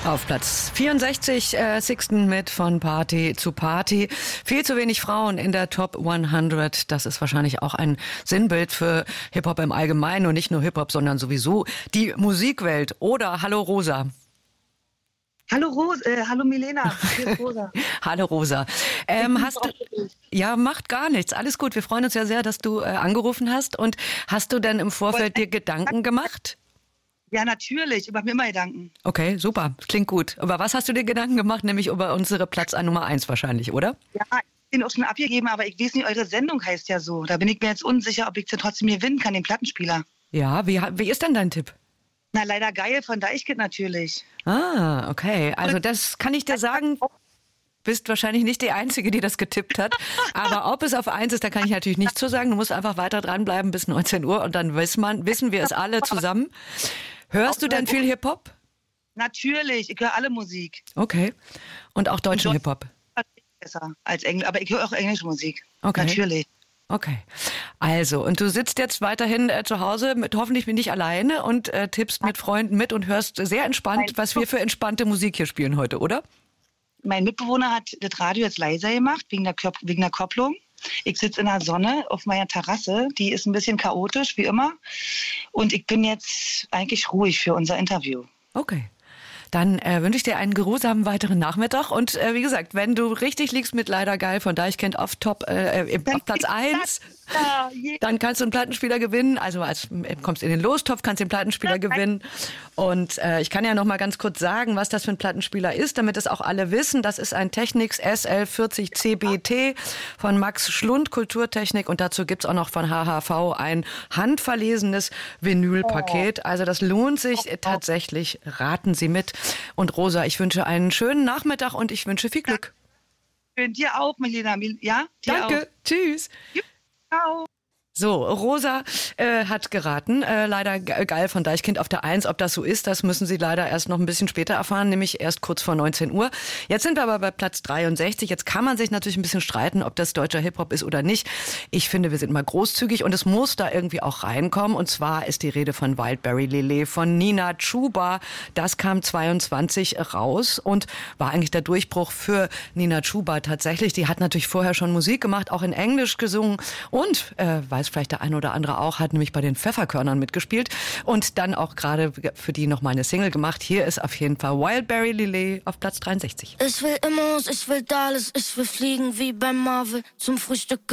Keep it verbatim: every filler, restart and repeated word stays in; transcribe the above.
Auf Platz vierundsechzig, äh, Sixten mit von Party zu Party. Viel zu wenig Frauen in der Top hundert. Das ist wahrscheinlich auch ein Sinnbild für Hip-Hop im Allgemeinen und nicht nur Hip-Hop, sondern sowieso die Musikwelt. Oder Hallo Rosa. Hallo Rosa, äh, hallo Milena, hier ist Rosa. Hallo Rosa. Ähm, hast du, ja, macht gar nichts. Alles gut. Wir freuen uns ja sehr, dass du äh, angerufen hast. Und hast du denn im Vorfeld dir Gedanken gemacht? Ja, natürlich. Ich mache mir immer Gedanken. Okay, super. Klingt gut. Über was hast du dir Gedanken gemacht? Nämlich über unsere Platz an Nummer eins wahrscheinlich, oder? Ja, ich bin auch schon abgegeben, aber ich weiß nicht, eure Sendung heißt ja so. Da bin ich mir jetzt unsicher, ob ich sie trotzdem gewinnen kann, den Plattenspieler. Ja, wie, wie ist denn dein Tipp? Na, leider geil von Deichkind natürlich. Ah, okay. Also das kann ich dir sagen, bist wahrscheinlich nicht die Einzige, die das getippt hat. Aber ob es auf eins ist, da kann ich natürlich nichts zu sagen. Du musst einfach weiter dranbleiben bis neunzehn Uhr und dann wissen, man, wissen wir es alle zusammen. Hörst du denn viel Hip-Hop? Natürlich, ich höre alle Musik. Okay. Und auch deutschen Hip-Hop? Besser als Englisch, aber ich höre auch englische Musik. Okay. Natürlich. Okay. Also, und du sitzt jetzt weiterhin äh, zu Hause, mit, hoffentlich nicht alleine und äh, tippst mit Freunden mit und hörst sehr entspannt, was wir für entspannte Musik hier spielen heute, oder? Mein Mitbewohner hat das Radio jetzt leiser gemacht, wegen der, Kop- wegen der Kopplung. Ich sitze in der Sonne auf meiner Terrasse, die ist ein bisschen chaotisch, wie immer. Und ich bin jetzt eigentlich ruhig für unser Interview. Okay. Dann äh, wünsche ich dir einen geruhsamen weiteren Nachmittag. Und äh, wie gesagt, wenn du richtig liegst mit Leider Geil von Deichkind auf, Top, äh, auf Platz eins, dann kannst du einen Plattenspieler gewinnen. Also als kommst in den Lostopf, kannst den Plattenspieler gewinnen. Und äh, ich kann ja noch mal ganz kurz sagen, was das für ein Plattenspieler ist, damit es auch alle wissen. Das ist ein Technics S L vierzig C B T von Max Schlund, Kulturtechnik. Und dazu gibt's auch noch von H H V ein handverlesenes Vinylpaket. Also das lohnt sich tatsächlich. Raten Sie mit. Und Rosa, ich wünsche einen schönen Nachmittag und ich wünsche viel Glück. Für dir auch, Milena. Ja? Dir Danke. Auch. Tschüss. Ciao. So, Rosa äh, hat geraten, äh, leider geil von Deichkind auf der eins. Ob das so ist, das müssen Sie leider erst noch ein bisschen später erfahren, nämlich erst kurz vor neunzehn Uhr. Jetzt sind wir aber bei Platz dreiundsechzig. Jetzt kann man sich natürlich ein bisschen streiten, ob das deutscher Hip-Hop ist oder nicht. Ich finde, wir sind mal großzügig und es muss da irgendwie auch reinkommen. Und zwar ist die Rede von Wildberry Lillet, von Nina Chuba. Das kam zweiundzwanzig raus und war eigentlich der Durchbruch für Nina Chuba tatsächlich. Die hat natürlich vorher schon Musik gemacht, auch in Englisch gesungen und äh, weiß vielleicht der eine oder andere auch, hat nämlich bei den Pfefferkörnern mitgespielt und dann auch gerade für die noch mal eine Single gemacht. Hier ist auf jeden Fall Wildberry Lillet auf Platz dreiundsechzig. Ich will Immos, ich will Dallas, ich will fliegen wie beim Marvel zum Frühstück.